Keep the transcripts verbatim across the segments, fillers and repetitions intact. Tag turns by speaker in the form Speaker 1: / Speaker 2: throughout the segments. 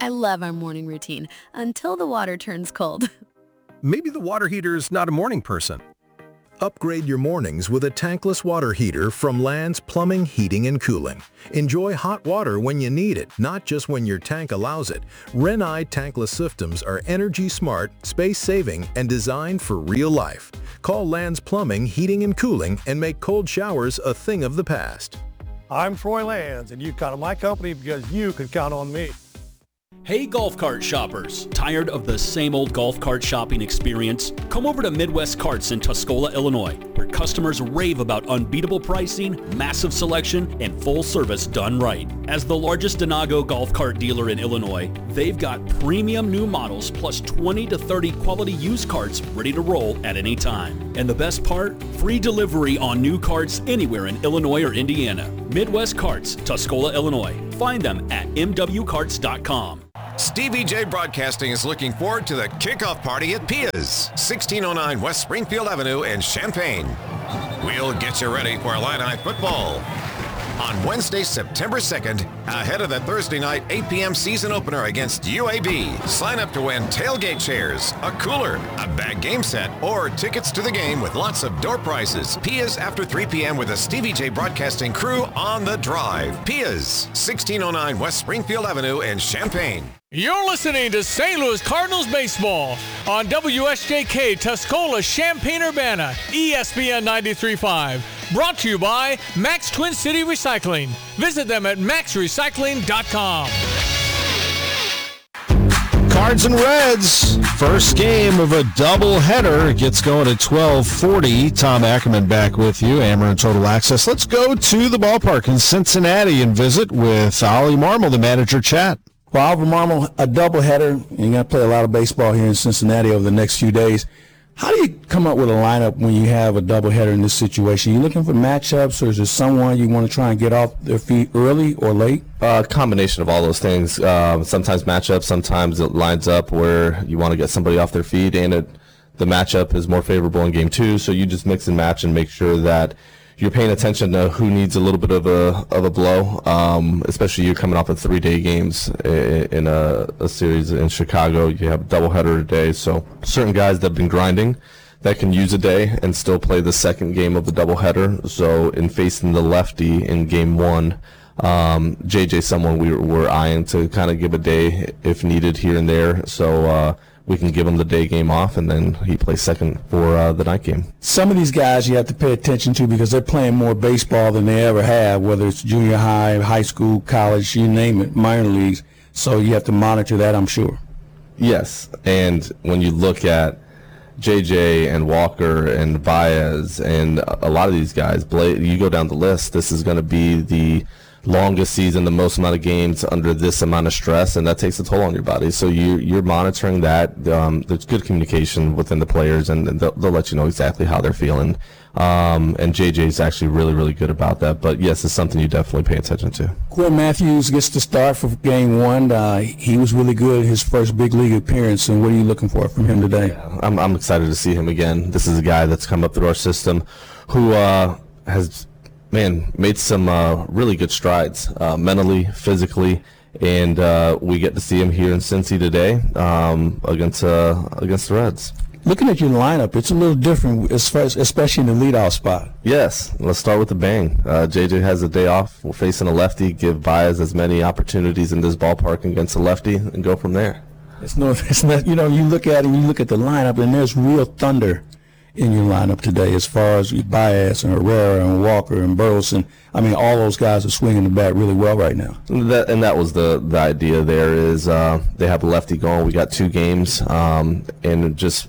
Speaker 1: I love our morning routine until the water turns cold.
Speaker 2: Maybe the water heater's not a morning person.
Speaker 3: Upgrade your mornings with a tankless water heater from Land's Plumbing, Heating, and Cooling. Enjoy hot water when you need it, not just when your tank allows it. Renai tankless systems are energy smart, space-saving, and designed for real life. Call Land's Plumbing, Heating, and Cooling and make cold showers a thing of the past.
Speaker 4: I'm Troy Lands, and you count on my company because you can count on me.
Speaker 5: Hey golf cart shoppers, tired of the same old golf cart shopping experience? Come over to Midwest Carts in Tuscola, Illinois, where customers rave about unbeatable pricing, massive selection, and full service done right. As the largest Denago golf cart dealer in Illinois, they've got premium new models plus twenty to thirty quality used carts ready to roll at any time. And the best part? Free delivery on new carts anywhere in Illinois or Indiana. Midwest Carts, Tuscola, Illinois. Find them at m w carts dot com.
Speaker 6: Stevie J Broadcasting is looking forward to the kickoff party at Pia's, sixteen oh nine West Springfield Avenue in Champaign. We'll get you ready for Illini football on Wednesday, September second, ahead of the Thursday night eight p.m. season opener against U A B. Sign up to win tailgate chairs, a cooler, a bag game set, or tickets to the game with lots of door prizes. Pia's after three p.m. with the Stevie J Broadcasting crew on the drive. Pia's, sixteen oh nine West Springfield Avenue in Champaign.
Speaker 7: You're listening to Saint Louis Cardinals baseball on W S J K Tuscola, Champaign-Urbana, E S P N ninety-three point five. Brought to you by Max Twin City Recycling. Visit them at max recycling dot com.
Speaker 8: Cards and Reds, first game of a doubleheader gets going at twelve forty. Tom Ackerman back with you, Ameren Total Access. Let's go to the ballpark in Cincinnati and visit with Ollie Marmol, the manager. Chat.
Speaker 9: Well, Oliver Marmol, a doubleheader. You're going to play a lot of baseball here in Cincinnati over the next few days. How do you come up with a lineup when you have a doubleheader in this situation? Are you looking for matchups, or is there someone you want to try and get off their feet early or late?
Speaker 10: A uh, combination of all those things. Uh, sometimes matchups, sometimes it lines up where you want to get somebody off their feet, and it, the matchup is more favorable in game two. So you just mix and match and make sure that you're paying attention to who needs a little bit of a of a blow, um, especially you're coming off of three-day games in a, a series in Chicago. You have a doubleheader today, so certain guys that have been grinding that can use a day and still play the second game of the doubleheader. So in facing the lefty in game one, um, J J someone we were, were eyeing to kind of give a day if needed here and there. So uh, we can give him the day game off, and then he plays second for uh, the night game.
Speaker 9: Some of these guys you have to pay attention to because they're playing more baseball than they ever have, whether it's junior high, high school, college, you name it, minor leagues. So you have to monitor that, I'm sure.
Speaker 10: Yes, and when you look at J J and Walker and Baez and a lot of these guys, you go down the list, this is going to be the longest season, the most amount of games under this amount of stress, and that takes a toll on your body. So you, you're monitoring that. Um, there's good communication within the players, and they'll, they'll let you know exactly how they're feeling. Um, and J J's actually really, really good about that. But, yes, it's something you definitely pay attention to.
Speaker 9: Quinn Matthews gets to start for game one. Uh, he was really good in his first big league appearance, and what are you looking for from him today?
Speaker 10: Yeah, I'm, I'm excited to see him again. This is a guy that's come up through our system who uh, has – man, made some uh, really good strides uh, mentally, physically, and uh, we get to see him here in Cincy today um, against uh, against the Reds.
Speaker 9: Looking at your lineup, it's a little different, especially in the leadoff spot.
Speaker 10: Yes, let's start with the bang. Uh, J J has a day off. We're facing a lefty. Give Baez as many opportunities in this ballpark against a lefty, and go from there.
Speaker 9: It's no, it's not. You know, you look at it, and you look at the lineup, and there's real thunder in your lineup today as far as Baez and Herrera and Walker and Burleson. I mean, all those guys are swinging the bat really well right now.
Speaker 10: That, and that was the, the idea there is uh, they have a lefty going. We got two games, um, and just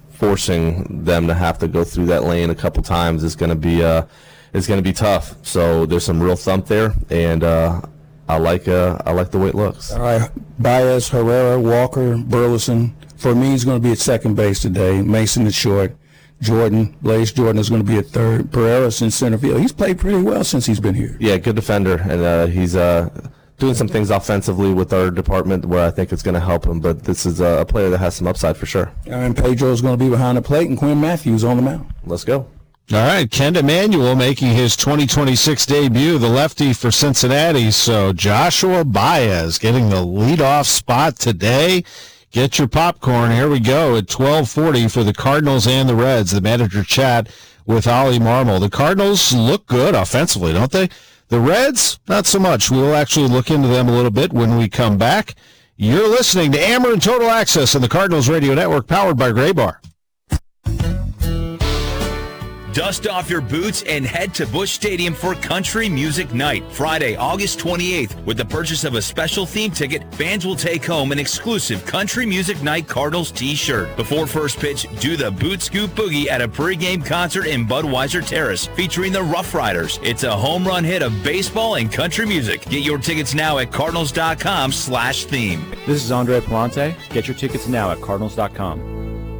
Speaker 10: forcing them to have to go through that lane a couple times is going to be uh, is going to be tough. So there's some real thump there, and uh, I like uh, I like the way it looks.
Speaker 9: All right, Baez, Herrera, Walker, Burleson. For me, he's going to be at second base today. Mason at short. Jordan, Blaze Jordan is going to be at third. Pereira's in center field. He's played pretty well since he's been here.
Speaker 10: Yeah, good defender, and uh, he's uh, doing some things offensively with our department where I think it's going to help him. But this is a player that has some upside for sure.
Speaker 9: And Pedro is going to be behind the plate, and Quinn Matthews on the mound.
Speaker 10: Let's go.
Speaker 8: All right, Kent Emanuel making his twenty twenty-six debut, the lefty for Cincinnati. So Joshua Baez getting the leadoff spot today. Get your popcorn. Here we go at twelve forty for the Cardinals and the Reds. The manager chat with Ollie Marmol. The Cardinals look good offensively, don't they? The Reds, not so much. We'll actually look into them a little bit when we come back. You're listening to Ameren Total Access on the Cardinals Radio Network, powered by Gray Bar.
Speaker 11: Dust off your boots and head to Busch Stadium for Country Music Night, Friday, August twenty-eighth. With the purchase of a special theme ticket, fans will take home an exclusive Country Music Night Cardinals t-shirt. Before first pitch, do the Boot Scoop Boogie at a pregame concert in Budweiser Terrace featuring the Rough Riders. It's a home run hit of baseball and country music. Get your tickets now at cardinals.com slash theme.
Speaker 12: This is Andre Palante. Get your tickets now at cardinals dot com.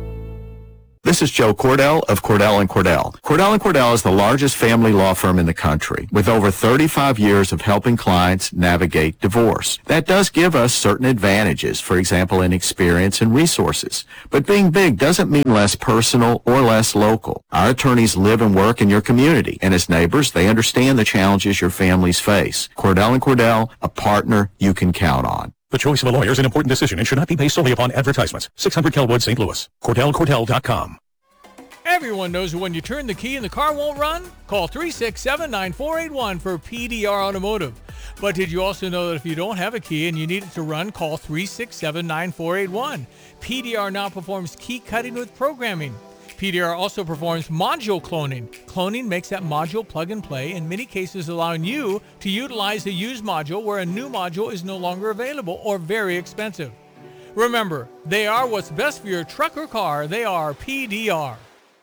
Speaker 13: This is Joe Cordell of Cordell and Cordell. Cordell and Cordell is the largest family law firm in the country with over thirty-five years of helping clients navigate divorce. That does give us certain advantages, for example, in experience and resources. But being big doesn't mean less personal or less local. Our attorneys live and work in your community, and as neighbors, they understand the challenges your families face. Cordell and Cordell, a partner you can count on.
Speaker 14: The choice of a lawyer is an important decision and should not be based solely upon advertisements. six hundred Kelwood, Saint Louis. Cordell Cordell dot com.
Speaker 7: Everyone knows that when you turn the key and the car won't run, call three six seven, nine four eight one for P D R Automotive. But did you also know that if you don't have a key and you need it to run, call three six seven, nine four eight one. P D R now performs key cutting with programming. P D R also performs module cloning. Cloning makes that module plug and play, in many cases allowing you to utilize a used module where a new module is no longer available or very expensive. Remember, they are what's best for your truck or car. They are P D R.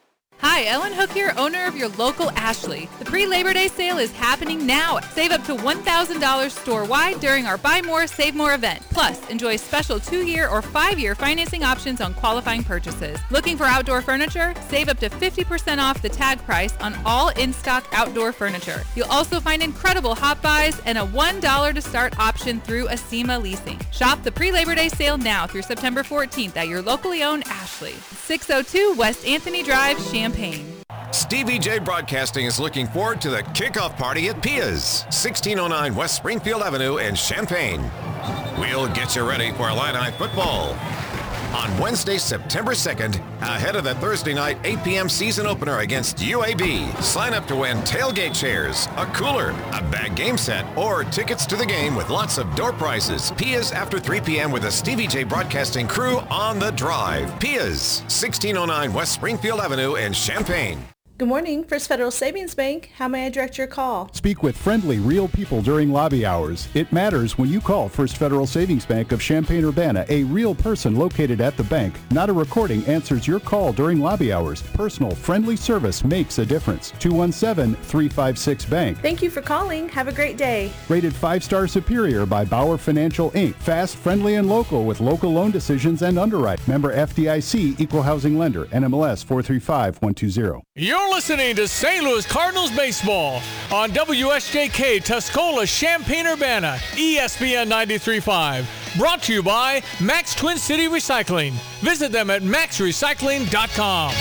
Speaker 15: Hi, Ellen Hook here, owner of your local Ashley. The pre-Labor Day sale is happening now. Save up to one thousand dollars store-wide during our Buy More, Save More event. Plus, enjoy special two-year or five-year financing options on qualifying purchases. Looking for outdoor furniture? Save up to fifty percent off the tag price on all in-stock outdoor furniture. You'll also find incredible hot buys and a one dollar to start option through Acima Leasing. Shop the pre-Labor Day sale now through September fourteenth at your locally owned Ashley. six oh two West Anthony Drive, Champaign.
Speaker 6: Stevie J Broadcasting is looking forward to the kickoff party at Pia's, sixteen oh nine West Springfield Avenue in Champaign. We'll get you ready for Illini football on Wednesday, September second, ahead of the Thursday night eight p.m. season opener against U A B. Sign up to win tailgate chairs, a cooler, a bag game set, or tickets to the game with lots of door prizes. Pia's after three p.m. with the Stevie J Broadcasting crew on the drive. Pia's, sixteen oh nine West Springfield Avenue in Champaign.
Speaker 16: Good morning, First Federal Savings Bank. How may I direct your call?
Speaker 17: Speak with friendly, real people during lobby hours. It matters when you call First Federal Savings Bank of Champaign-Urbana. A real person located at the bank, not a recording, answers your call during lobby hours. Personal, friendly service makes a difference. two one seven, three five six, bank.
Speaker 16: Thank you for calling. Have a great day.
Speaker 17: Rated five-star superior by Bauer Financial, Incorporated. Fast, friendly, and local with local loan decisions and underwrite. Member F D I C, Equal Housing Lender, N M L S four three five one two zero.
Speaker 7: You're listening to Saint Louis Cardinals baseball on W S J K Tuscola Champaign-Urbana, E S P N ninety-three point five. Brought to you by Max Twin City Recycling. Visit them at max recycling dot com.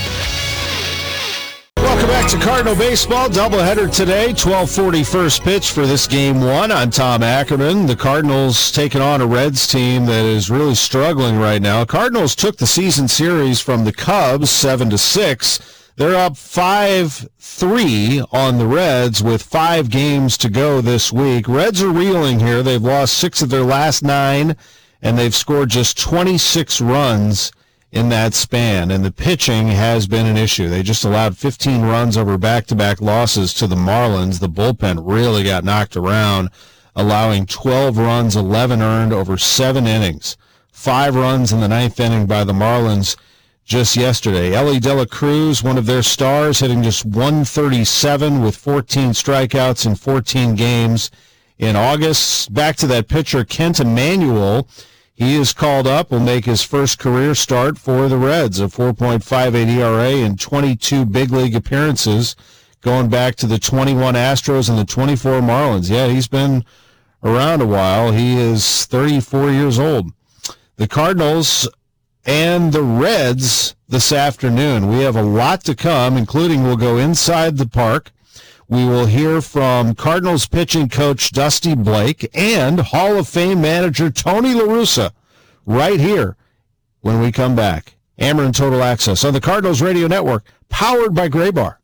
Speaker 8: Welcome back to Cardinal Baseball. Doubleheader today, twelve forty first pitch for this game one. I'm Tom Ackerman. The Cardinals taking on a Reds team that is really struggling right now. Cardinals took the season series from the Cubs seven to six. They're up five three on the Reds with five games to go this week. Reds are reeling here. They've lost six of their last nine, and they've scored just twenty-six runs in that span. And the pitching has been an issue. They just allowed fifteen runs over back-to-back losses to the Marlins. The bullpen really got knocked around, allowing twelve runs, eleven earned over seven innings. Five runs in the ninth inning by the Marlins just yesterday. Ellie De La Cruz, one of their stars, hitting just one thirty-seven with fourteen strikeouts in fourteen games in August. Back to that pitcher, Kent Emanuel. He is called up, will make his first career start for the Reds, a four point five eight E R A and twenty-two big league appearances going back to the twenty-one Astros and the twenty-four Marlins. Yeah, he's been around a while. He is thirty-four years old. The Cardinals and the Reds this afternoon. We have a lot to come, including we'll go inside the park. We will hear from Cardinals pitching coach Dusty Blake and Hall of Fame manager Tony La Russa right here when we come back. Ameren Total Access on the Cardinals Radio Network, powered by Gray Bar.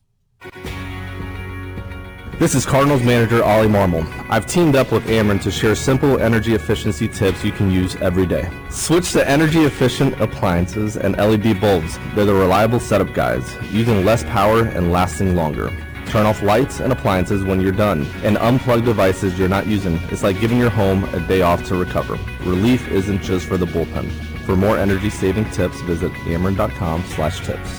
Speaker 10: This is Cardinals manager Ollie Marmol. I've teamed up with Ameren to share simple energy efficiency tips you can use every day. Switch to energy-efficient appliances and L E D bulbs. They're the reliable setup guides, using less power and lasting longer. Turn off lights and appliances when you're done, and unplug devices you're not using. It's like giving your home a day off to recover. Relief isn't just for the bullpen. For more energy-saving tips, visit ameren.com slash tips.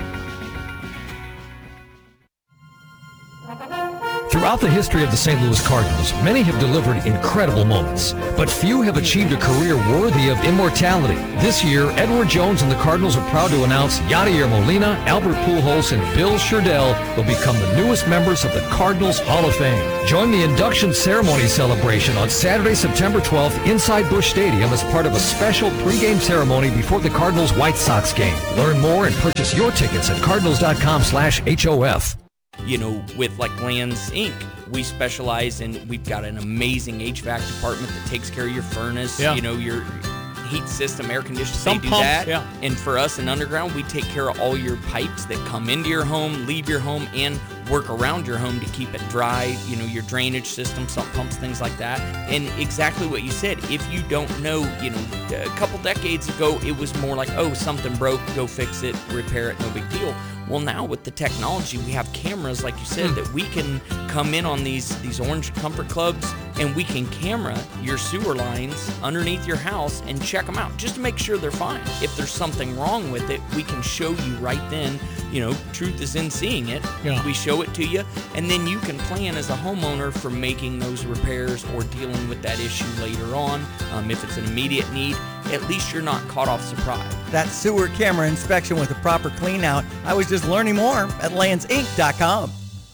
Speaker 18: Throughout the history of the Saint Louis Cardinals, many have delivered incredible moments, but few have achieved a career worthy of immortality. This year, Edward Jones and the Cardinals are proud to announce Yadier Molina, Albert Pujols, and Bill Sherdell will become the newest members of the Cardinals Hall of Fame. Join the induction ceremony celebration on Saturday, September twelfth inside Busch Stadium as part of a special pregame ceremony before the Cardinals-White Sox game. Learn more and purchase your tickets at cardinals.com slash HOF.
Speaker 19: You know, with like Lands Incorporated, we specialize in, we've got an amazing H V A C department that takes care of your furnace,
Speaker 7: yeah.
Speaker 19: you know, your heat system, air conditioning,
Speaker 7: Some
Speaker 19: they do
Speaker 7: pumps,
Speaker 19: that.
Speaker 7: yeah.
Speaker 19: And for us in Underground, we take care of all your pipes that come into your home, leave your home, and work around your home to keep it dry, you know, your drainage system, sump pumps, things like that. And exactly what you said, if you don't know, you know, a couple decades ago, it was more like, oh, something broke, go fix it, repair it, no big deal. Well, now with the technology, we have cameras, like you said,
Speaker 7: Hmm.
Speaker 19: that we can come in on these, these Orange Comfort Clubs, and we can camera your sewer lines underneath your house and check them out just to make sure they're fine. If there's something wrong with it, we can show you right then. You know, truth is in seeing it.
Speaker 7: Yeah.
Speaker 19: We show it to you, and then you can plan as a homeowner for making those repairs or dealing with that issue later on. Um, if it's an immediate need, at least you're not caught off surprise.
Speaker 20: That sewer camera inspection with a proper clean out. I was just learning more at lands inc dot com.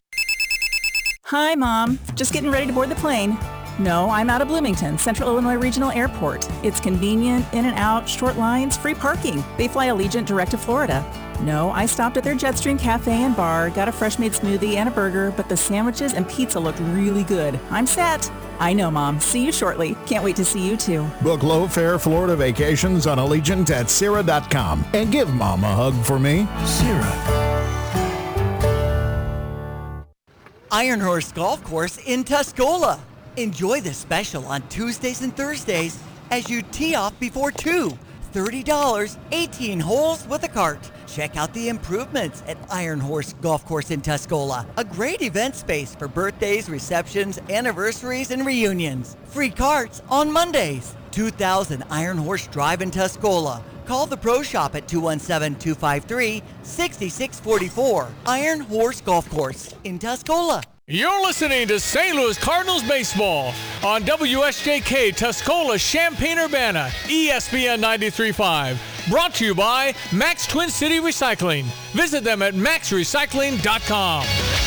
Speaker 21: Hi, Mom. Just getting ready to board the plane. No, I'm out of Bloomington, Central Illinois Regional Airport. It's convenient, in and out, short lines, free parking. They fly Allegiant direct to Florida. No, I stopped at their Jetstream Cafe and Bar, got a fresh-made smoothie and a burger, but the sandwiches and pizza looked really good. I'm set. I know, Mom. See you shortly. Can't wait to see you, too.
Speaker 22: Book low-fare Florida vacations on Allegiant at Sierra dot com. And give Mom a hug for me. Sierra.
Speaker 20: Iron Horse Golf Course in Tuscola. Enjoy the special on Tuesdays and Thursdays as you tee off before two. thirty dollars, eighteen holes with a cart. Check out the improvements at Iron Horse Golf Course in Tuscola. A great event space for birthdays, receptions, anniversaries, and reunions. Free carts on Mondays. two thousand Iron Horse Drive in Tuscola. Call the Pro Shop at two one seven, two five three, six six four four. Iron Horse Golf Course in Tuscola.
Speaker 7: You're listening to Saint Louis Cardinals baseball on W S J K Tuscola, Champaign-Urbana, E S P N ninety-three point five. Brought to you by Max Twin City Recycling. Visit them at max recycling dot com.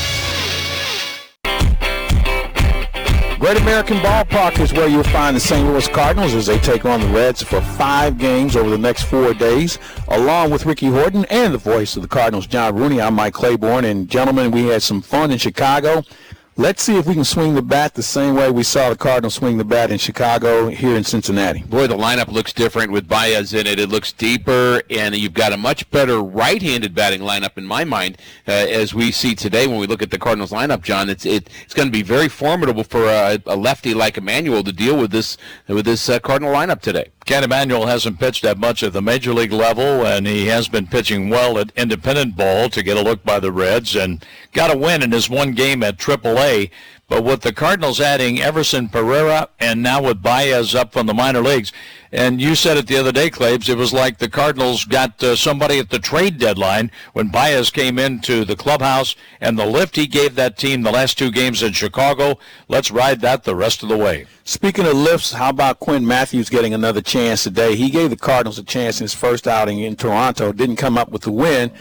Speaker 9: Great American Ballpark is where you'll find the Saint Louis Cardinals as they take on the Reds for five games over the next four days. Along with Ricky Horton and the voice of the Cardinals, John Rooney, I'm Mike Claiborne. And gentlemen, we had some fun in Chicago. Let's see if we can swing the bat the same way we saw the Cardinals swing the bat in Chicago here in Cincinnati.
Speaker 23: Boy, the lineup looks different with Baez in it. It looks deeper, and you've got a much better right-handed batting lineup in my mind, uh, as we see today when we look at the Cardinals lineup, John. It's it, it's going to be very formidable for a, a lefty like Emmanuel to deal with this with this uh, Cardinal lineup today.
Speaker 24: Ken Emmanuel hasn't pitched that much at the major league level, and he has been pitching well at independent ball to get a look by the Reds and got a win in his one game at triple A. But with the Cardinals adding Everson Pereira and now with Baez up from the minor leagues, and you said it the other day, Claibs, it was like the Cardinals got uh, somebody at the trade deadline when Baez came into the clubhouse, and the lift he gave that team the last two games in Chicago, let's ride that the rest of the way.
Speaker 9: Speaking of lifts, how about Quinn Matthews getting another chance today? He gave the Cardinals a chance in his first outing in Toronto, didn't come up with the win.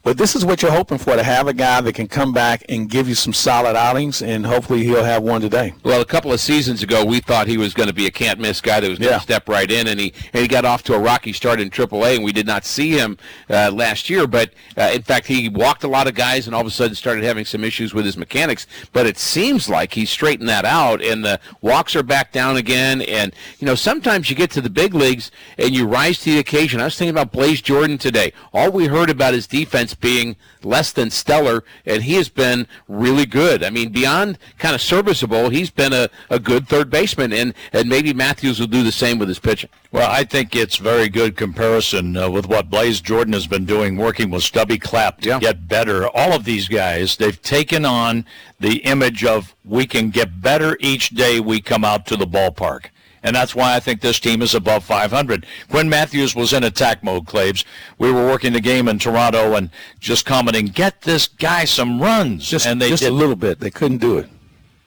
Speaker 9: But this is what you're hoping for, to have a guy that can come back and give you some solid outings, and hopefully he'll have one today.
Speaker 23: Well, a couple of seasons ago, we thought he was going to be a can't-miss guy that was going to
Speaker 9: Yeah.
Speaker 23: step right in, and he and he got off to a rocky start in triple A, and we did not see him uh, last year. But, uh, in fact, he walked a lot of guys and all of a sudden started having some issues with his mechanics. But it seems like he's straightened that out, and the walks are back down again. And, you know, sometimes you get to the big leagues and you rise to the occasion. I was thinking about Blaze Jordan today. All we heard about his defense being less than stellar, and he has been really good. I mean, beyond kind of serviceable, he's been a, a good third baseman, and, and maybe Matthews will do the same with his pitching.
Speaker 24: Well, I think it's very good comparison uh, with what Blaze Jordan has been doing, working with Stubby Clapp to
Speaker 23: Yeah.
Speaker 24: get better. All of these guys, they've taken on the image of we can get better each day we come out to the ballpark. And that's why I think this team is above five hundred. Quinn Matthews was in attack mode, Claves. We were working the game in Toronto and just commenting, get this guy some runs.
Speaker 9: Just,
Speaker 24: and they
Speaker 9: just
Speaker 24: did.
Speaker 9: a little bit. They couldn't do it.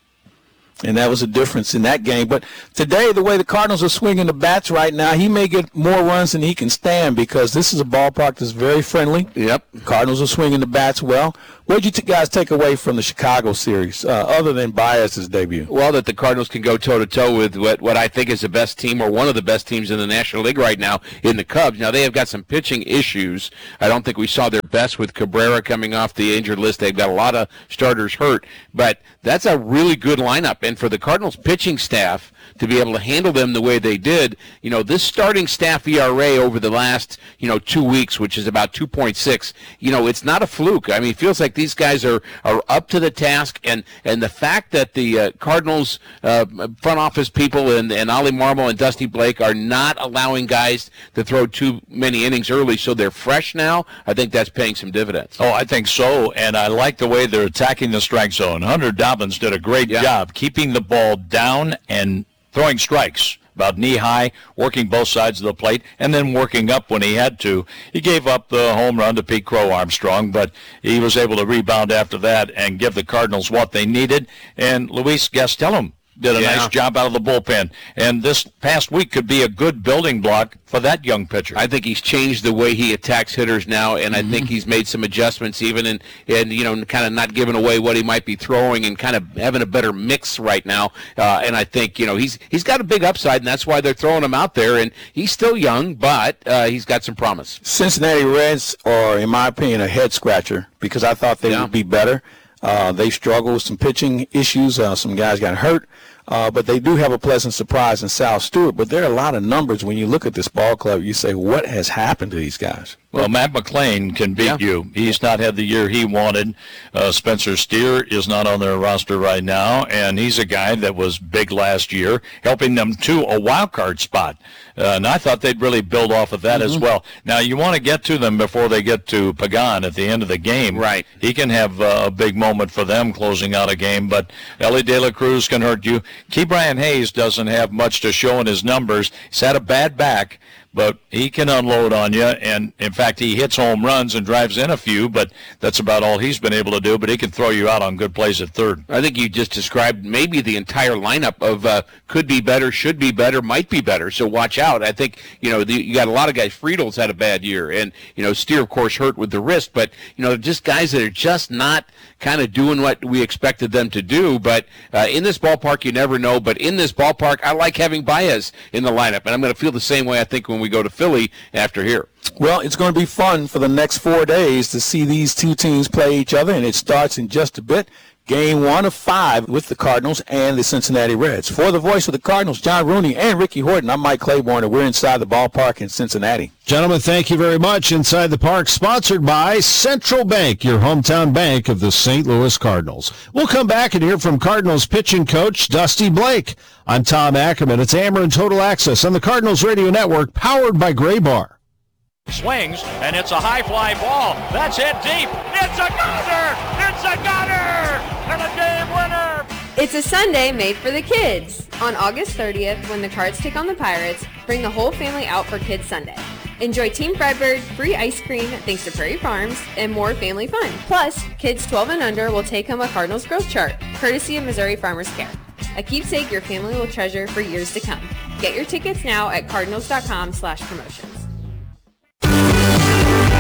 Speaker 9: And that was a difference in that game. But today, the way the Cardinals are swinging the bats right now, he may get more runs than he can stand, because this is a ballpark that's very friendly.
Speaker 23: Yep.
Speaker 9: Cardinals are swinging the bats well. What did you t- guys take away from the Chicago series, uh, other than Baez's debut?
Speaker 23: Well, that the Cardinals can go toe-to-toe with what, what I think is the best team, or one of the best teams in the National League right now, in the Cubs. Now, they have got some pitching issues. I don't think we saw their best with Cabrera coming off the injured list. They've got a lot of starters hurt. But that's a really good lineup. And for the Cardinals pitching staff to be able to handle them the way they did, you know, this starting staff E R A over the last, you know, two weeks, which is about two point six, you know, it's not a fluke. I mean, it feels like these guys are, are up to the task, and, and the fact that the uh, Cardinals uh, front office people and, and Ollie Marmol and Dusty Blake are not allowing guys to throw too many innings early, so they're fresh now, I think that's paying some dividends.
Speaker 24: Oh, I think so, and I like the way they're attacking the strike zone. Hunter Dobbins did a great
Speaker 23: Yeah.
Speaker 24: job keeping the ball down and throwing strikes about knee-high, working both sides of the plate, and then working up when he had to. He gave up the home run to Pete Crow Armstrong, but he was able to rebound after that and give the Cardinals what they needed, and Luis Gastelum did a
Speaker 23: Yeah.
Speaker 24: nice job out of the bullpen. And this past week could be a good building block for that young pitcher.
Speaker 23: I think he's changed the way he attacks hitters now, and I think he's made some adjustments even in, in you know, kind of not giving away what he might be throwing and kind of having a better mix right now. Uh, and I think, you know, he's he's got a big upside, and that's why they're throwing him out there. And he's still young, but uh, he's got some promise.
Speaker 9: Cincinnati Reds are, in my opinion, a head-scratcher, because I thought they
Speaker 23: Yeah.
Speaker 9: would be better. Uh, they struggled with some pitching issues. Uh, some guys got hurt. Uh, but they do have a pleasant surprise in Sal Stewart. But there are a lot of numbers when you look at this ball club. You say, what has happened to these guys?
Speaker 24: Well, Matt McClain can beat
Speaker 23: Yeah.
Speaker 24: you. He's not had the year he wanted. Uh, Spencer Steer is not on their roster right now, and he's a guy that was big last year, helping them to a wild card spot. Uh, and I thought they'd really build off of that
Speaker 23: Mm-hmm.
Speaker 24: as well. Now, you want to get to them before they get to Pagan at the end of the game.
Speaker 23: Right.
Speaker 24: He can have uh, a big moment for them closing out a game, but Ellie De La Cruz can hurt you. Key Brian Hayes doesn't have much to show in his numbers. He's had a bad back, but he can unload on you, and in fact, he hits home runs and drives in a few, but that's about all he's been able to do, but he can throw you out on good plays at third.
Speaker 23: I think you just described maybe the entire lineup of uh, could be better, should be better, might be better, so watch out. I think, you know, the, you got a lot of guys. Friedel's had a bad year, and, you know, Steer, of course, hurt with the wrist, but, you know, just guys that are just not kind of doing what we expected them to do, but uh, in this ballpark, you never know, but in this ballpark, I like having Baez in the lineup, and I'm going to feel the same way, I think, when we go to Philly after here.
Speaker 9: Well, it's going to be fun for the next four days to see these two teams play each other, and it starts in just a bit. Game one of five with the Cardinals and the Cincinnati Reds. For the voice of the Cardinals, John Rooney and Ricky Horton, I'm Mike Claiborne, and we're inside the ballpark in Cincinnati.
Speaker 8: Gentlemen, thank you very much. Inside the Park, sponsored by Central Bank, your hometown bank of the Saint Louis Cardinals. We'll come back and hear from Cardinals pitching coach Dusty Blake. I'm Tom Ackerman. It's Ameren Total Access on the Cardinals Radio Network, powered by Gray Bar.
Speaker 24: Swings, and it's a high fly ball. That's hit deep. It's a gunner! It's a gunner! And a game winner!
Speaker 1: It's a Sunday made for the kids. On August thirtieth, when the Cards take on the Pirates, bring the whole family out for Kids Sunday. Enjoy Team Fredbird, free ice cream thanks to Prairie Farms, and more family fun. Plus, kids twelve and under will take home a Cardinals growth chart, courtesy of Missouri Farmers Care. A keepsake your family will treasure for years to come. Get your tickets now at cardinals dot com slash promotions.
Speaker 2: Do you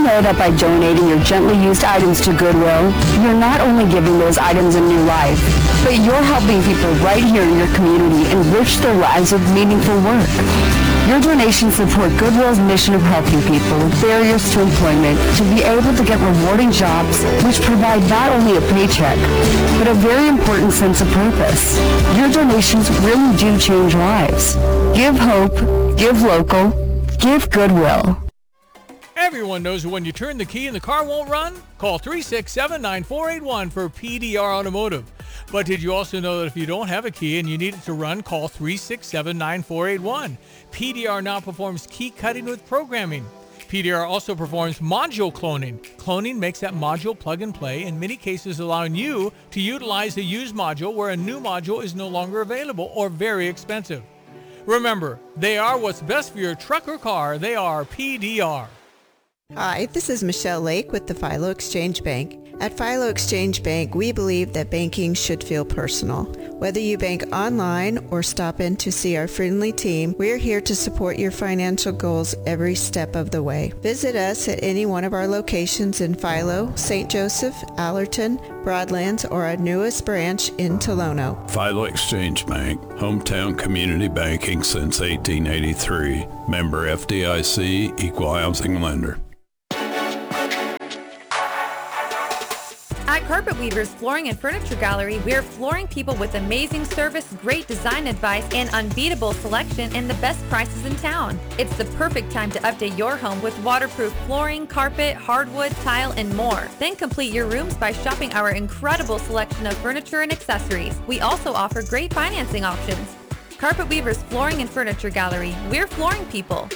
Speaker 2: know that by donating your gently used items to Goodwill, you're not only giving those items a new life, but you're helping people right here in your community enrich their lives with meaningful work. Your donations support Goodwill's mission of helping people with barriers to employment to be able to get rewarding jobs which provide not only a paycheck, but a very important sense of purpose. Your donations really do change lives. Give hope, give local, give Goodwill.
Speaker 7: Everyone knows when you turn the key and the car won't run? Call three six seven, nine four eight one for P D R Automotive. But did you also know that if you don't have a key and you need it to run, call three six seven, nine four eight one. P D R now performs key cutting with programming. P D R also performs module cloning. Cloning makes that module plug and play, in many cases allowing you to utilize a used module where a new module is no longer available or very expensive. Remember, they are what's best for your truck or car. They are P D R.
Speaker 3: Hi, this is Michelle Lake with the Philo Exchange Bank. At Philo Exchange Bank, we believe that banking should feel personal. Whether you bank online or stop in to see our friendly team, we're here to support your financial goals every step of the way. Visit us at any one of our locations in Philo, Saint Joseph, Allerton, Broadlands, or our newest branch in Tolono.
Speaker 4: Philo Exchange Bank, hometown community banking since eighteen eighty-three. Member F D I C, equal housing lender.
Speaker 5: At Carpet Weavers Flooring and Furniture Gallery, we're flooring people with amazing service, great design advice, and unbeatable selection and the best prices in town. It's the perfect time to update your home with waterproof flooring, carpet, hardwood, tile, and more. Then complete your rooms by shopping our incredible selection of furniture and accessories. We also offer great financing options. Carpet Weavers Flooring and Furniture Gallery, we're flooring people.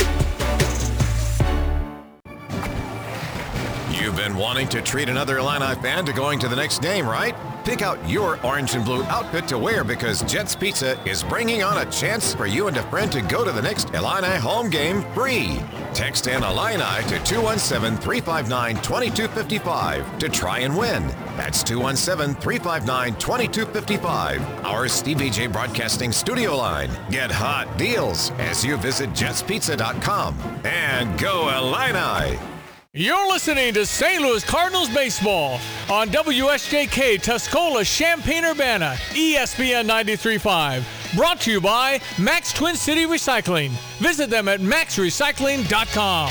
Speaker 6: You've been wanting to treat another Illini fan to going to the next game, right? Pick out your orange and blue outfit to wear because Jets Pizza is bringing on a chance for you and a friend to go to the next Illini home game free. Text in Illini to two one seven, three five nine, two two five five to try and win. That's two one seven, three five nine, two two five five. Our Stevie J Broadcasting studio line. Get hot deals as you visit jets pizza dot com. And go Illini!
Speaker 7: You're listening to Saint Louis Cardinals baseball on W S J K Tuscola, Champaign-Urbana, E S P N ninety-three point five. Brought to you by Max Twin City Recycling. Visit them at max recycling dot com.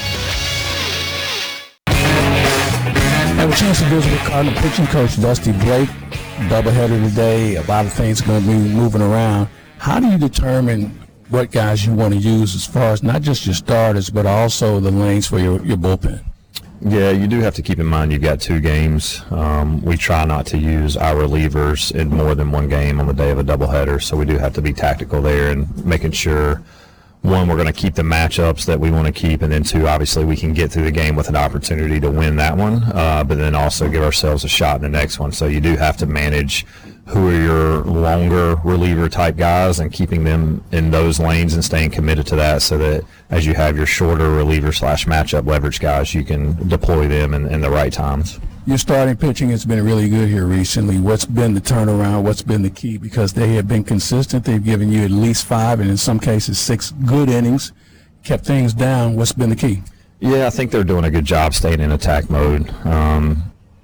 Speaker 9: I have a chance to visit with Cardinal pitching coach Dusty Blake. Doubleheader today. A lot of things going to be moving around. How do you determine what guys you want to use as far as not just your starters, but also the lanes for your, your bullpen?
Speaker 25: Yeah, you do have to keep in mind you've got two games. Um, we try not to use our relievers in more than one game on the day of a doubleheader, so we do have to be tactical there and making sure, one, we're going to keep the matchups that we want to keep, and then two, obviously we can get through the game with an opportunity to win that one, uh, but then also give ourselves a shot in the next one. So you do have to manage who are your longer reliever type guys and keeping them in those lanes and staying committed to that so that as you have your shorter reliever slash matchup leverage guys, you can deploy them in, in the right times.
Speaker 9: Your starting pitching has been really good here recently. What's been the turnaround? What's been the key? Because they have been consistent. They've given you at least five and in some cases six good innings, kept things down. What's been the key?
Speaker 25: Yeah, I think they're doing a good job staying in attack mode. Um,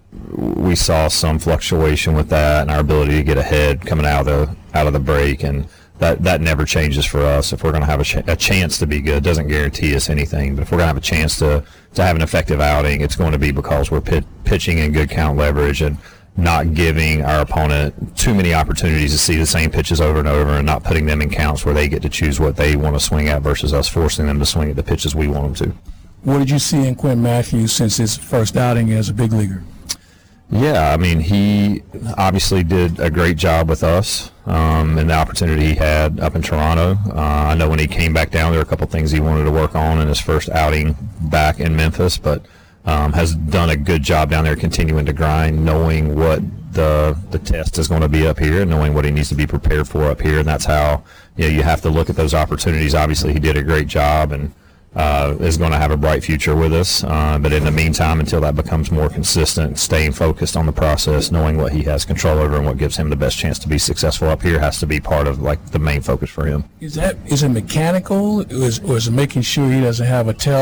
Speaker 25: we saw some fluctuation with that and our ability to get ahead coming out of the out of the break, and that that never changes for us. If we're going to have a, ch- a chance to be good, it doesn't guarantee us anything, but if we're going to have a chance to to have an effective outing, it's going to be because we're pit- pitching in good count leverage and not giving our opponent too many opportunities to see the same pitches over and over and not putting them in counts where they get to choose what they want to swing at versus us forcing them to swing at the pitches we want them to.
Speaker 9: What did you see in Quinn Matthews since his first outing as a big leaguer?
Speaker 25: Yeah, I mean, he obviously did a great job with us um, and the opportunity he had up in Toronto. Uh, I know when he came back down, there were a couple things he wanted to work on in his first outing back in Memphis, but um, has done a good job down there continuing to grind, knowing what the the test is going to be up here, knowing what he needs to be prepared for up here, and that's how you know, you have to look at those opportunities. Obviously, he did a great job and Uh, is going to have a bright future with us. Uh, but in the meantime, until that becomes more consistent, staying focused on the process, knowing what he has control over and what gives him the best chance to be successful up here has to be part of like the main focus for him.
Speaker 9: Is that is it mechanical, or is, or is it making sure he doesn't have a tail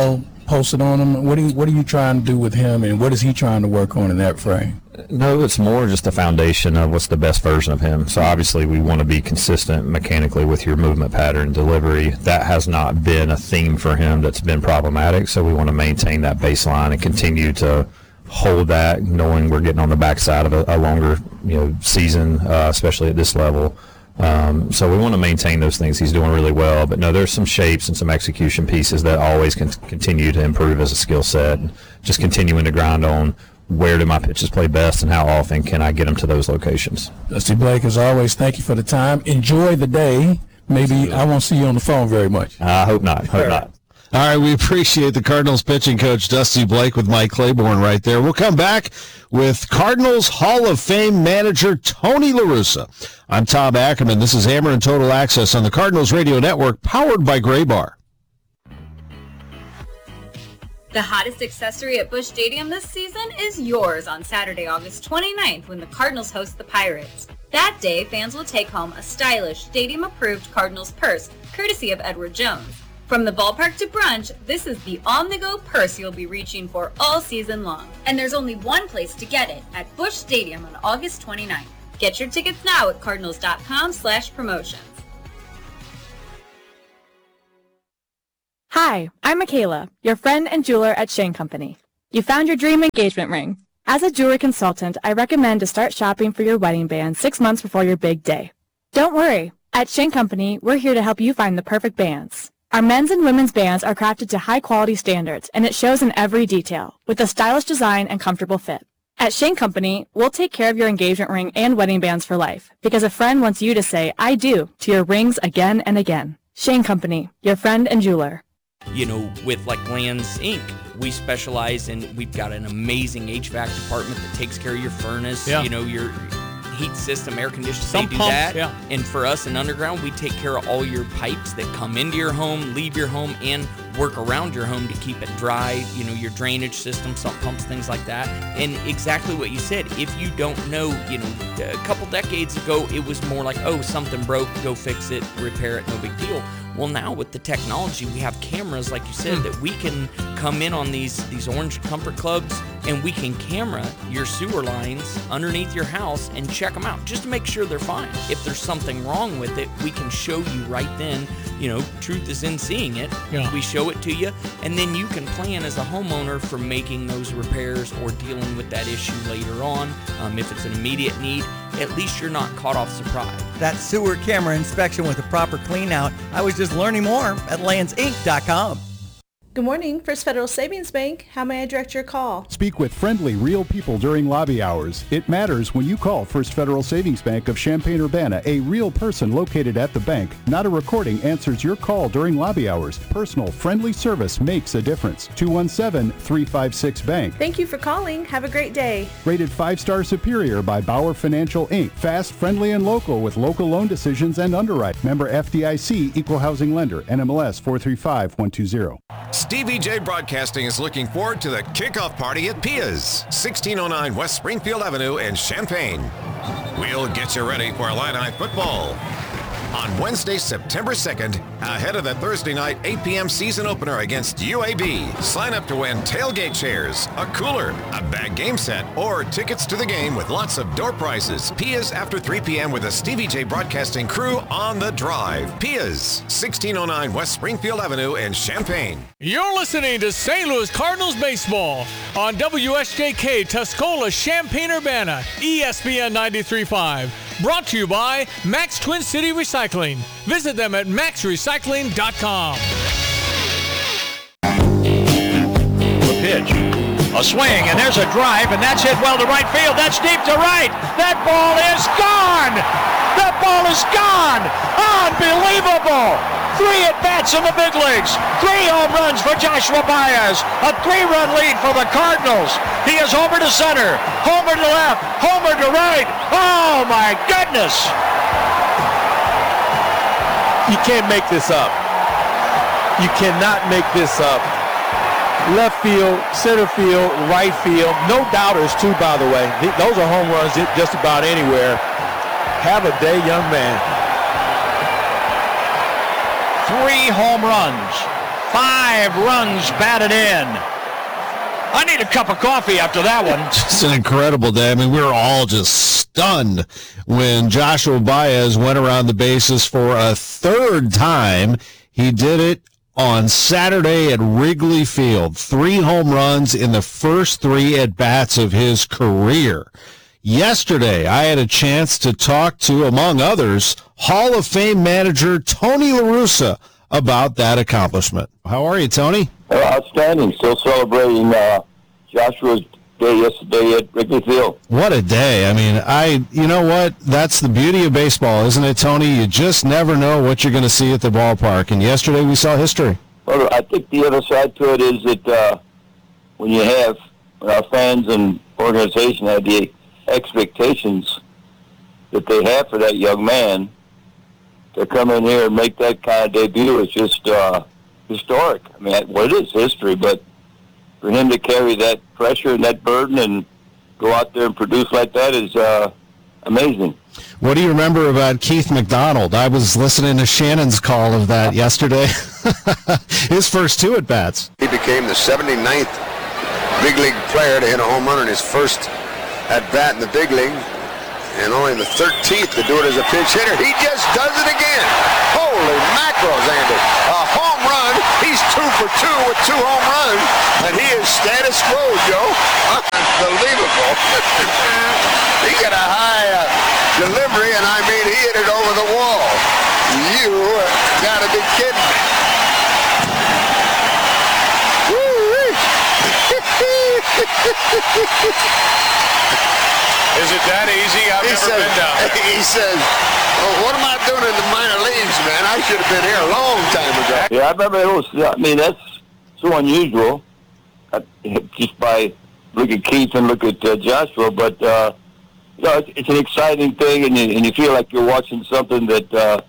Speaker 9: posted on him? What are you, what are you trying to do with him, and what is he trying to work on in that frame?
Speaker 25: No, it's more just a foundation of what's the best version of him. So obviously we want to be consistent mechanically with your movement pattern delivery. That has not been a theme for him that's been problematic. So we want to maintain that baseline and continue to hold that, knowing we're getting on the backside of a, a longer, you know, season, uh, especially at this level. Um, so we want to maintain those things. He's doing really well, but no, there's some shapes and some execution pieces that always can continue to improve as a skill set. Just continuing to grind on where do my pitches play best and how often can I get them to those locations.
Speaker 9: Dusty Blake, as always, thank you for the time. Enjoy the day. Maybe I won't see you on the phone very much.
Speaker 25: I hope not. Hope not.
Speaker 8: All right, we appreciate the Cardinals pitching coach, Dusty Blake, with Mike Claiborne right there. We'll come back with Cardinals Hall of Fame manager Tony La Russa. I'm Tom Ackerman. This is Hammer and Total Access on the Cardinals Radio Network, powered by Gray Bar.
Speaker 11: The hottest accessory at Busch Stadium this season is yours on Saturday, August twenty-ninth, when the Cardinals host the Pirates. That day, fans will take home a stylish, stadium-approved Cardinals purse, courtesy of Edward Jones. From the ballpark to brunch, this is the on-the-go purse you'll be reaching for all season long. And there's only one place to get it, at Busch Stadium on August twenty-ninth. Get your tickets now at cardinals.com slash promotions.
Speaker 12: Hi, I'm Michaela, your friend and jeweler at Shane Company. You found your dream engagement ring. As a jewelry consultant, I recommend to start shopping for your wedding band six months before your big day. Don't worry. At Shane Company, we're here to help you find the perfect bands. Our men's and women's bands are crafted to high-quality standards, and it shows in every detail, with a stylish design and comfortable fit. At Shane Company, we'll take care of your engagement ring and wedding bands for life, because a friend wants you to say, I do, to your rings again and again. Shane Company, your friend and jeweler.
Speaker 19: You know, with like Lands Incorporated, we specialize in, we've got an amazing H V A C department that takes care of your furnace,
Speaker 7: Yeah.
Speaker 19: you know, your heat system, air conditioning,
Speaker 7: Some
Speaker 19: they do
Speaker 7: pumps,
Speaker 19: that.
Speaker 7: yeah.
Speaker 19: And for us in Underground, we take care of all your pipes that come into your home, leave your home, and work around your home to keep it dry, you know, your drainage system, sump pumps, things like that. And exactly what you said, if you don't know, you know, a couple decades ago, it was more like, oh, something broke, go fix it, repair it, no big deal. Well, now with the technology, we have cameras, like you said, that we can come in on these, these Orange Comfort Clubs, and we can camera your sewer lines underneath your house and check them out just to make sure they're fine. If there's something wrong with it, we can show you right then. You know, truth is in seeing it.
Speaker 7: Yeah.
Speaker 19: We show it to you, and then you can plan as a homeowner for making those repairs or dealing with that issue later on. Um, if it's an immediate need, at least you're not caught off surprise.
Speaker 20: That sewer camera inspection with a proper clean out. I was just learning more at lands inc dot com.
Speaker 16: Good morning, First Federal Savings Bank. How may I direct your call?
Speaker 17: Speak with friendly, real people during lobby hours. It matters when you call First Federal Savings Bank of Champaign-Urbana. A real person located at the bank. Not a recording answers your call during lobby hours. Personal, friendly service makes a difference. two one seven, three five six, bank.
Speaker 16: Thank you for calling. Have a great day.
Speaker 17: Rated five-star superior by Bauer Financial, Incorporated. Fast, friendly, and local with local loan decisions and underwrite. Member F D I C, Equal Housing Lender, N M L S four three five one two zero.
Speaker 6: Stevie J Broadcasting is looking forward to the kickoff party at Pia's, sixteen oh nine West Springfield Avenue in Champaign. We'll get you ready for Illini football. On Wednesday, September second, ahead of the Thursday night eight p.m. season opener against U A B. Sign up to win tailgate chairs, a cooler, a bag game set, or tickets to the game with lots of door prizes. Pia's after three p.m. with the Stevie J Broadcasting crew on the drive. Pia's, sixteen oh nine West Springfield Avenue in Champaign.
Speaker 7: You're listening to Saint Louis Cardinals baseball on W S J K Tuscola, Champaign-Urbana, E S P N ninety-three point five. Brought to you by Max Twin City Recycling. Visit them at max recycling dot com.
Speaker 24: The pitch. A swing, and there's a drive, and that's hit well to right field. That's deep to right. That ball is gone. That ball is gone. Unbelievable. Three at-bats in the big leagues. Three home runs for Joshua Baez. A three-run lead for the Cardinals. He is homer to center, homer to left, homer to right. Oh, my goodness.
Speaker 13: You can't make this up. You cannot make this up. Left field, center field, right field. No doubters, too, by the way. Those are home runs just about anywhere. Have a day, young man.
Speaker 24: Three home runs Five runs batted in. I need a cup of coffee after that one.
Speaker 8: Just an incredible day. I mean, we were all just stunned when Joshua Baez went around the bases for a third time. He did it on Saturday at Wrigley Field. Three home runs in the first three at-bats of his career. Yesterday, I had a chance to talk to, among others, Hall of Fame manager Tony La Russa about that accomplishment. How are you, Tony?
Speaker 10: Oh, outstanding. Still celebrating uh, Joshua's day yesterday at Wrigley Field.
Speaker 8: What a day. I mean, I, you know what? That's the beauty of baseball, isn't it, Tony? You just never know what you're going to see at the ballpark. And yesterday we saw history.
Speaker 10: Well, I think the other side to it is that uh, when you have, when our fans and organization have the expectations that they have for that young man, to come in here and make that kind of debut is just uh, historic. I mean, well, it is history, but for him to carry that pressure and that burden and go out there and produce like that is uh, amazing.
Speaker 8: What do you remember about Keith McDonald? I was listening to Shannon's call of that yesterday. His first two at-bats.
Speaker 14: He became the seventy-ninth big league player to hit a home run in his first at-bat in the big league, and only the thirteenth to do it as a pinch hitter. He just does it again. Holy mackerels, Andy. A home run. He's two for two with two home runs, and he is status quo, Joe. Unbelievable. He got a high uh, delivery, and I mean, he hit it over the wall. You got to be kidding me.
Speaker 15: Is it that easy? I've
Speaker 14: he
Speaker 15: never
Speaker 14: says,
Speaker 15: been down there.
Speaker 14: He says, well, what am I doing in the minor leagues, man? I should have been here a long time ago.
Speaker 10: Yeah, I remember it was, I mean, that's so unusual, uh, just by look at Keith and look at uh, Joshua, but, uh, you know, it's, it's an exciting thing, and you, and you feel like you're watching something that uh,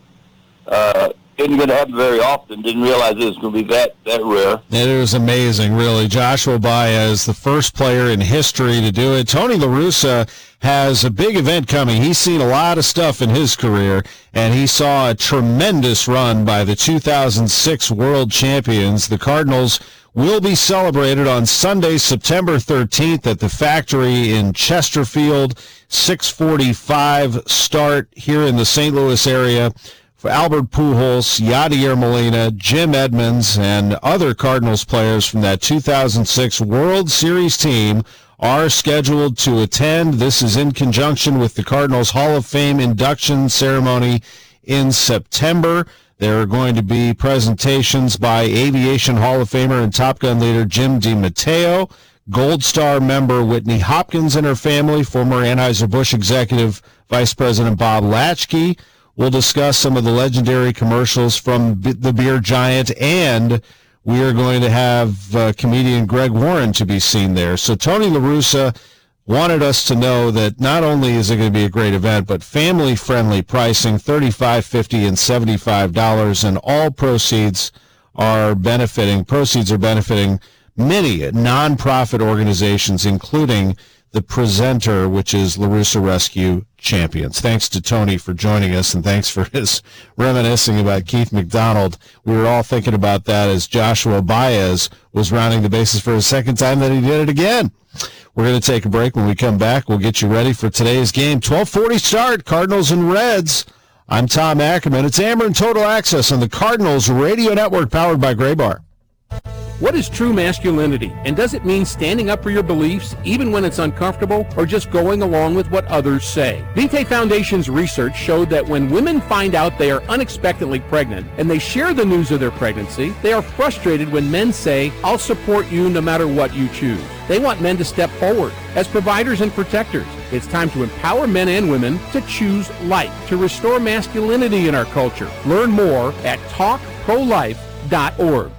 Speaker 10: uh, isn't going to happen very often. Didn't realize it was going to be that, that rare.
Speaker 8: It was amazing, really. Joshua Baez, the first player in history to do it. Tony La Russa has a big event coming. He's seen a lot of stuff in his career, and he saw a tremendous run by the two thousand six World Champions. The Cardinals will be celebrated on Sunday, September thirteenth at the Factory in Chesterfield. six forty-five start here in the Saint Louis area. For Albert Pujols, Yadier Molina, Jim Edmonds, and other Cardinals players from that two thousand six World Series team are scheduled to attend. This is in conjunction with the Cardinals Hall of Fame induction ceremony in September. There are going to be presentations by Aviation Hall of Famer and Top Gun leader Jim DiMatteo, Gold Star member Whitney Hopkins and her family, former Anheuser-Busch executive Vice President Bob Latchkey. We'll discuss some of the legendary commercials from B- the beer giant, and we are going to have uh, comedian Greg Warren to be seen there. So Tony La Russa wanted us to know that not only is it going to be a great event, but family-friendly pricing, thirty-five dollars, fifty dollars, and seventy-five dollars, and all proceeds are benefiting, proceeds are benefiting many nonprofit organizations, including the presenter, which is La Russa Rescue Champions. Thanks to Tony for joining us, and thanks for his reminiscing about Keith McDonald. We were all thinking about that as Joshua Baez was rounding the bases for a second time, that he did it again. We're going to take a break. When we come back, we'll get you ready for today's game. twelve forty start, Cardinals and Reds. I'm Tom Ackerman. It's Ameren Total Access on the Cardinals Radio Network, powered by Gray Bar.
Speaker 18: What is true masculinity, and does it mean standing up for your beliefs even when it's uncomfortable, or just going along with what others say? Vitae Foundation's research showed that when women find out they are unexpectedly pregnant and they share the news of their pregnancy, they are frustrated when men say, "I'll support you no matter what you choose." They want men to step forward as providers and protectors. It's time to empower men and women to choose life, to restore masculinity in our culture. Learn more at talk pro life dot org.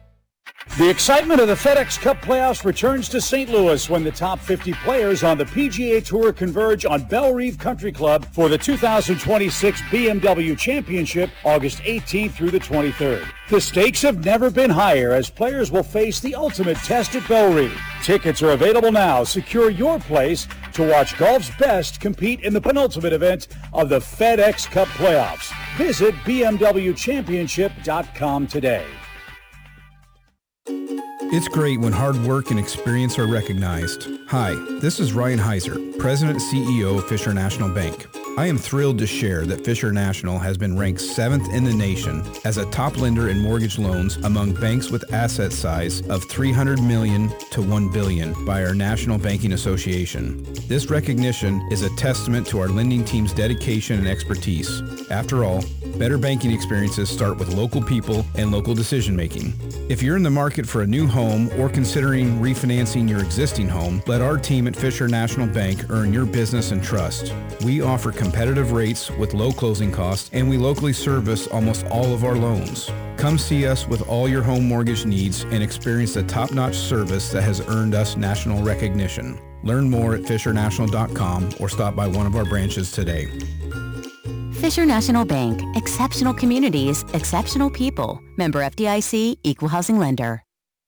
Speaker 21: The excitement of the FedEx Cup playoffs returns to Saint Louis when the top fifty players on the P G A Tour converge on Bellerive Country Club for the two thousand twenty-six B M W Championship, August eighteenth through the twenty-third. The stakes have never been higher as players will face the ultimate test at Bellerive. Tickets are available now. Secure your place to watch golf's best compete in the penultimate event of the FedEx Cup playoffs. Visit B M W championship dot com today.
Speaker 1: It's great when hard work and experience are recognized. Hi, this is Ryan Heiser, President and C E O of Fisher National Bank. I am thrilled to share that Fisher National has been ranked seventh in the nation as a top lender in mortgage loans among banks with asset size of three hundred million dollars to one billion dollars by our National Banking Association. This recognition is a testament to our lending team's dedication and expertise. After all, better banking experiences start with local people and local decision making. If you're in the market for a new home or considering refinancing your existing home, let our team at Fisher National Bank earn your business and trust. We offer competitive rates with low closing costs, and we locally service almost all of our loans. Come see us with all your home mortgage needs and experience the top-notch service that has earned us national recognition. Learn more at fisher national dot com or stop by one of our branches today.
Speaker 2: Fisher National Bank, exceptional communities, exceptional people. Member F D I C, Equal Housing Lender.